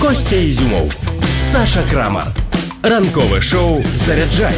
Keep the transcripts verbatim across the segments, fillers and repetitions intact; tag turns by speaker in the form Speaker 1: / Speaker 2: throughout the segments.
Speaker 1: Костя Ізюмов, Саша Крамар. Ранкове шоу «Заряджай»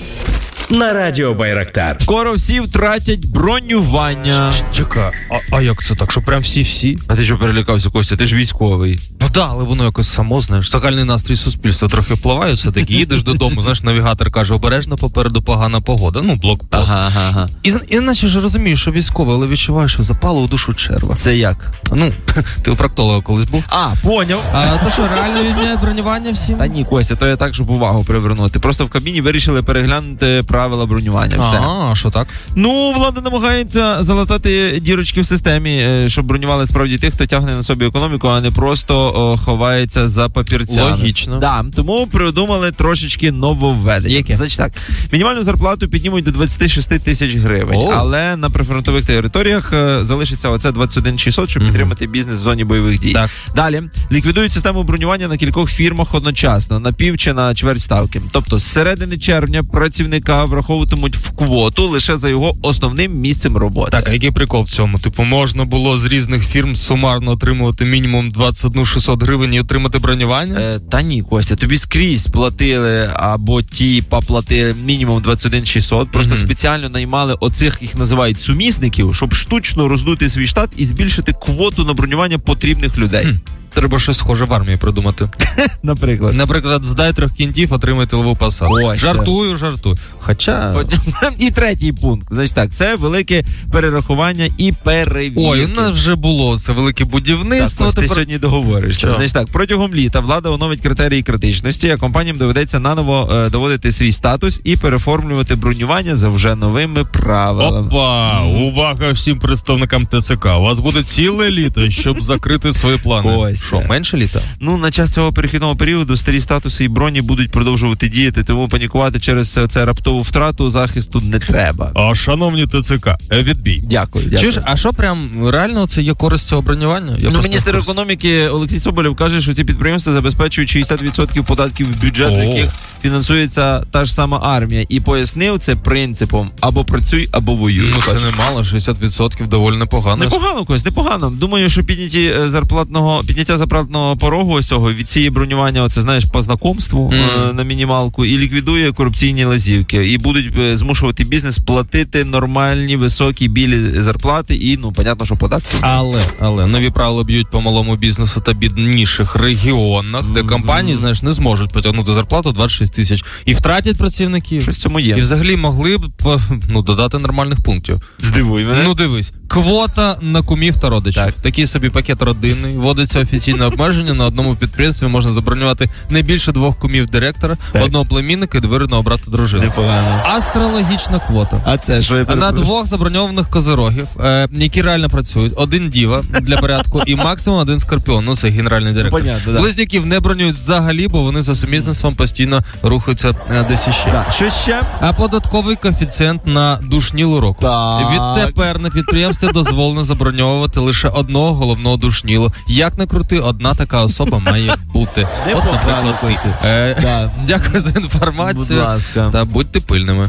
Speaker 1: на Радіо Байрактар.
Speaker 2: Скоро всі втратять бронювання.
Speaker 3: Чекай, а, а як це так? Що прям всі-всі?
Speaker 2: А ти що перелякався, Костя? Ти ж військовий.
Speaker 3: Ну да, але воно якось само, знаєш, загальний настрій суспільства трохи впливає все-таки. Їдеш додому, знаєш, навігатор каже, обережно попереду погана погода, ну, блокпост.
Speaker 2: Ага, ага, ага.
Speaker 3: І, і наче ж розумієш, що військовий, але відчуваєш, що запало у душу черва.
Speaker 2: Це як?
Speaker 3: Ну, ти у проктолога колись був?
Speaker 2: А, поняв.
Speaker 3: А то що, реально відміняють бронювання всім?
Speaker 2: Та ні, Костя, то я так, щоб увагу привернути. Просто в Кабміні вирішили переглянути правила бронювання. Все.
Speaker 3: А, що так?
Speaker 2: Ну, влада намагається залатати дірочки в системі, щоб бронювали справді тих, хто тягне на собі економіку, а не просто о, ховається за папірцями.
Speaker 3: Логічно.
Speaker 2: Да, тому придумали трошечки нововведення.
Speaker 3: Яке?
Speaker 2: Значить так, мінімальну зарплату піднімуть до двадцять шість тисяч гривень,
Speaker 3: О.
Speaker 2: але на прифронтових територіях е, залишиться оце двадцять один шістсот, щоб
Speaker 3: Мгм.
Speaker 2: підтримати бізнес в зоні бойових дій.
Speaker 3: Так.
Speaker 2: Далі, ліквідують систему бронювання на кількох фірмах одночасно, на пів чи на чверть ставки. Тобто, з середини червня працівника враховуватимуть в квоту лише за його основним місцем роботи.
Speaker 3: Так, а який прикол в цьому? Типу, можна було з різних фірм сумарно отримувати мінімум двадцять один шістсот гривень і отримати бронювання?
Speaker 2: Е, та ні, Костя, тобі скрізь платили, або ті поплатили мінімум двадцять один шістсот, просто
Speaker 3: Мгм.
Speaker 2: спеціально наймали оцих, їх називають сумісників, щоб штучно роздути свій штат і збільшити квоту на бронювання потрібних людей.
Speaker 3: Хм. Треба щось схоже в армії придумати.
Speaker 2: Наприклад.
Speaker 3: Наприклад, здай трьох кінтів, отримай тилову посаду.
Speaker 2: Ось це.
Speaker 3: Жартую, жартую. Хоча...
Speaker 2: Потім- І третій пункт. Значить так, це велике перерахування і перевірки.
Speaker 3: Ой, у нас вже було це велике
Speaker 2: Так,
Speaker 3: будівництво.
Speaker 2: ось ти
Speaker 3: тепер...
Speaker 2: сьогодні договоришся.
Speaker 3: Що?
Speaker 2: Значить так, протягом літа влада оновить критерії критичності, а компаніям доведеться наново е, доводити свій статус і переформлювати бронювання за вже новими правилами.
Speaker 3: Опа! Увага всім представникам ТЦК. У вас буде ціле літо, щоб закрити свої плани.
Speaker 2: Ось
Speaker 3: Що,
Speaker 2: це.
Speaker 3: менше літа?
Speaker 2: Ну, на час цього перехідного періоду старі статуси і броні будуть продовжувати діяти, тому панікувати через це раптову втрату захисту не треба.
Speaker 3: А, шановні ТЦК, відбій.
Speaker 2: Дякую, дякую.
Speaker 3: Чуєш, а що прям реально це є користь цього бронювання? Я
Speaker 2: Ну,
Speaker 3: просто
Speaker 2: міністр
Speaker 3: в курсі.
Speaker 2: економіки Олексій Соболєв каже, що ці підприємства забезпечують шістдесят відсотків податків в бюджет,
Speaker 3: О.
Speaker 2: з яких фінансується та ж сама армія. І пояснив це принципом або працюй, або воюй.
Speaker 3: Ну, це
Speaker 2: Бачиш?
Speaker 3: немало, шістдесят відсотків доволі непогано.
Speaker 2: Непогано, Кость, непогано. Думаю, що підняті е, зарплатного, підняття зарплатного порогу ось цього від цієї бронювання, оце, знаєш, по знакомству
Speaker 3: Mm.
Speaker 2: е, на мінімалку, і ліквідує корупційні лазівки. І будуть е, змушувати бізнес платити нормальні, високі, білі зарплати і, ну, понятно, що податки.
Speaker 3: Але, але нові правила б'ють по малому бізнесу та бідніших регіонах, де
Speaker 2: Мгм.
Speaker 3: компанії, знаєш, не зможуть потягнути зарплату двадцять шість тисяч і втратять працівників.
Speaker 2: Щось в цьому
Speaker 3: І
Speaker 2: є.
Speaker 3: взагалі могли б по- ну, додати нормальних пунктів.
Speaker 2: Здивуй мене.
Speaker 3: Ну дивись, квота на кумів та родичів.
Speaker 2: Так.
Speaker 3: Такий собі пакет родинний. Вводиться офіційне обмеження. На одному підприємстві можна забронювати не більше двох кумів директора,
Speaker 2: Так.
Speaker 3: одного племінника і довірено обрати дружину.
Speaker 2: Непогано.
Speaker 3: Астрологічна квота.
Speaker 2: А це що я
Speaker 3: На
Speaker 2: перепрошую?
Speaker 3: двох заброньованих козирогів, е, які реально працюють, один діва для порядку і максимум один скорпіон. Ну це генеральний директор.
Speaker 2: понятно, да.
Speaker 3: Близнюків не бронюють взагалі, бо вони за сумісництвом постійно рухаються е, десь іще.
Speaker 2: Да. Що ще?
Speaker 3: А податковий коефіцієнт на душнілу року.
Speaker 2: Так.
Speaker 3: Відтепер на підприємстві дозволено заброньовувати лише одного головного душнілу. Як не крути, одна така особа має бути. От,
Speaker 2: Непогано,
Speaker 3: наприклад, ти.
Speaker 2: Костя.
Speaker 3: Е,
Speaker 2: Да.
Speaker 3: Дякую за
Speaker 2: Будь
Speaker 3: інформацію.
Speaker 2: ласка.
Speaker 3: Та будьте пильними.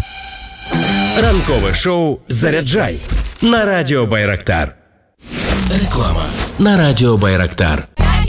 Speaker 1: Ранкове шоу «Заряджай» на Радіо Байрактар. Реклама на Радіо Байрактар.